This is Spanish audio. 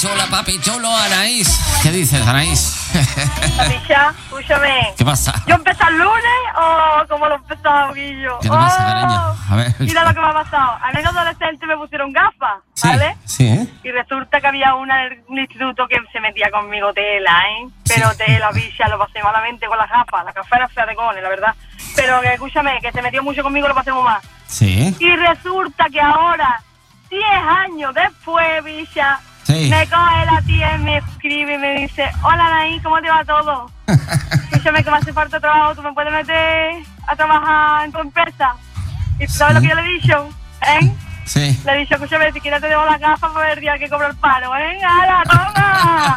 Chula, papi, chulo, Anaís. ¿Qué dices, Anaís? Micha, escúchame. ¿Qué pasa? ¿Yo empecé el lunes o como lo empezaba, Guillo? ¿Qué te pasa, cariño? A ver. Mira lo que me ha pasado. A mí en adolescente me pusieron gafas, Sí, ¿vale? sí, Y resulta que había una en el instituto que se metía conmigo tela, ¿eh? Pero tela, bicha, lo pasé malamente con las gafas. La gafa era fea de cojones, la verdad. Pero que, escúchame, que se metió mucho conmigo, lo pasé muy mal. sí. Y resulta que ahora, 10 años después, bicha, Sí. me coge la tía y me escribe y me dice: hola, Naí, ¿cómo te va todo? Escúchame, que me hace falta trabajo, ¿tú me puedes meter a trabajar en tu empresa? ¿Y tú sabes lo que yo le he dicho? ¿Eh? Sí. Le he dicho: escúchame, si quieres te debo la gafa para ver el día que cobro el paro, ¿eh? ¡Hala, toma!